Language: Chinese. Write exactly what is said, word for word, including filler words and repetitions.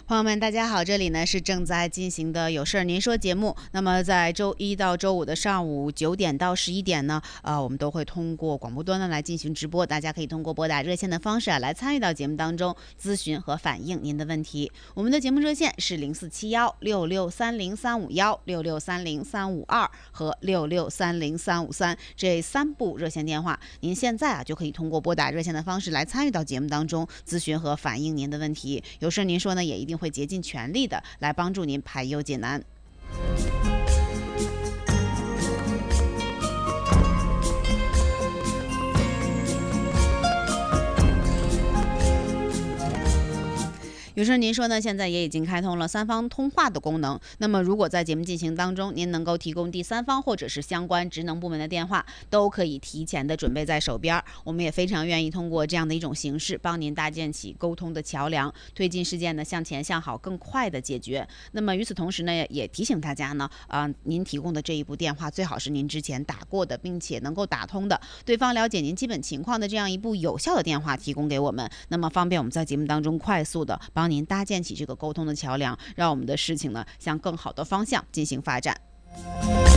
朋友们，大家好，这里呢是正在进行的有事儿您说节目。那么在周一到周五的上午九点到十一点呢，呃，我们都会通过广播端呢来进行直播，大家可以通过拨打热线的方式啊来参与到节目当中，咨询和反映您的问题。我们的节目热线是零四七幺六六三零三五幺、六六三零三五二和六六三零三五三这三部热线电话，您现在啊就可以通过拨打热线的方式来参与到节目当中，咨询和反映您的问题。有事您说呢，也一定会竭尽全力的来帮助您排忧解难。有事您说呢，现在也已经开通了三方通话的功能。那么如果在节目进行当中，您能够提供第三方或者是相关职能部门的电话，都可以提前的准备在手边。我们也非常愿意通过这样的一种形式，帮您搭建起沟通的桥梁，推进事件呢向前向好，更快的解决。那么与此同时呢，也提醒大家呢，啊、呃，您提供的这一部电话最好是您之前打过的，并且能够打通的，对方了解您基本情况的这样一部有效的电话提供给我们，那么方便我们在节目当中快速的帮您搭建起这个沟通的桥梁，让我们的事情呢向更好的方向进行发展。